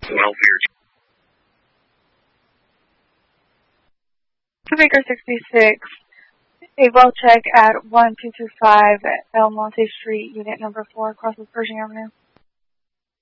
Welfare. Baker 66, a well check at 1225 El Monte Street, unit number 4, across with Pershing Avenue.